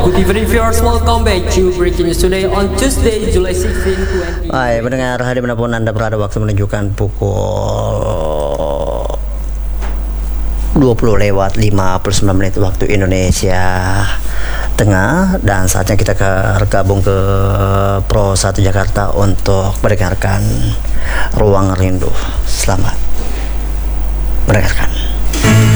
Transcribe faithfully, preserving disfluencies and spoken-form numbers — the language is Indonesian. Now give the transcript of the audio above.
Good evening viewers, welcome back to Breaking News Today on Tuesday, July sixteenth, twenty. Hai pendengar, hari manapun Anda berada, waktu menunjukkan pukul dua puluh lewat lima puluh sembilan menit waktu Indonesia Tengah, dan saatnya kita ke gabung ke Pro satu Jakarta untuk mendengarkan Ruang Rindu. Selamat mendengarkan.